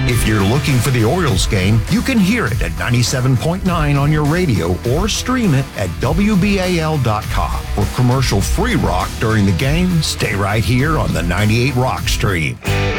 If you're looking for the Orioles game, you can hear it at 97.9 on your radio or stream it at WBAL.com. For commercial-free rock during the game, stay right here on the 98 Rock stream.